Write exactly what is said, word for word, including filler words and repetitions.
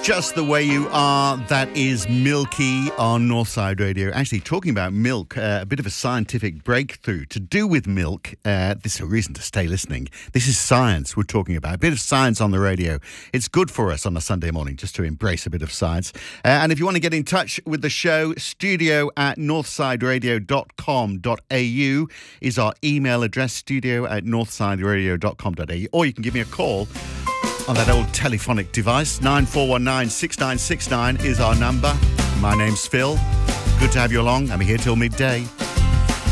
Just the Way You Are, that is Milky on Northside Radio. Actually, talking about milk, uh, a bit of a scientific breakthrough to do with milk. Uh, this is a reason to stay listening. This is science we're talking about, a bit of science on the radio. It's good for us on a Sunday morning just to embrace a bit of science. Uh, and if you want to get in touch with the show, studio at northside radio dot com dot a u is our email address, studio at northside radio dot com dot a u. Or you can give me a call on that old telephonic device. Nine four one nine, six nine six nine is our number. My name's Phil. Good to have you along. I'm here till midday.